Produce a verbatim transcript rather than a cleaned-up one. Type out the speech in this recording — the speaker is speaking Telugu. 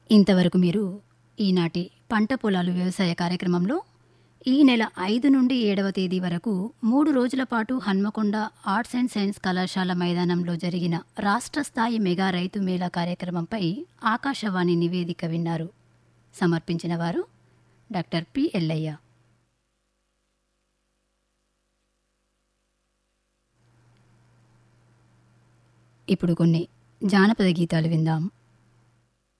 ఇంతవరకు మీరు ఈనాటి పంట పొలాలు వ్యవసాయ కార్యక్రమంలో ఈ నెల ఐదు నుండి ఏడవ తేదీ వరకు మూడు రోజుల పాటు హన్మకొండ ఆర్ట్స్ అండ్ సైన్స్ కళాశాల మైదానంలో జరిగిన రాష్ట్ర స్థాయి మెగా రైతు మేళా కార్యక్రమంపై ఆకాశవాణి నివేదిక విన్నారు. సమర్పించిన వారు డాక్టర్ పి ఎల్లయ్య. ఇప్పుడు కొన్ని జానపద గీతాలు విందాం.